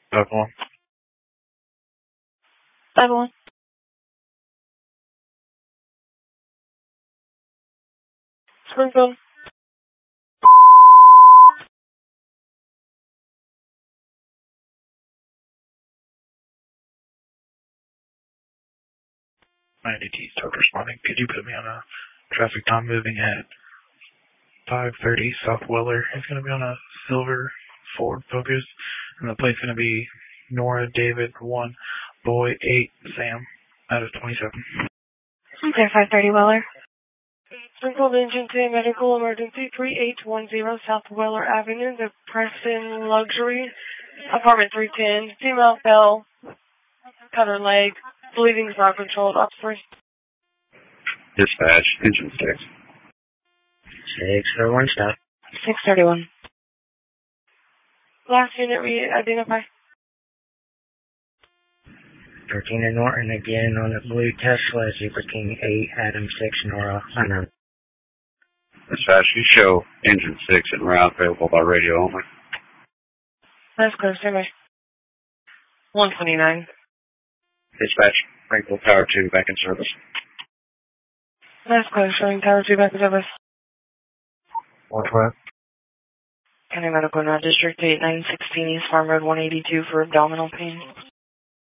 5-1. 5-1. Springfield. Start responding. Could you put me on a traffic time moving at 5:30 South Weller? It's going to be on a silver Ford Focus, and the plate's going to be Nora David 1 Boy 8 Sam out of 27. Okay, 5:30 Weller. Springfield Engine 2 Medical Emergency 3810 South Weller Avenue, the Preston Luxury, apartment 310. Female fell, cut her leg, bleeding is not controlled. Officer. Dispatch, engine 6. 631 stop. 631. Last unit re-identify. 13 Norton again on the blue Tesla, Zebra King 8, Adam 6, Nora, unknown. Dispatch, you show engine 6 and route available by radio only. That's close, anyway. 129. Dispatch, Springfield Tower 2 back in service. That's close, showing Tower 2 back in service. 112. County Medical, District 8, 916 East Farm Road 182 for abdominal pain.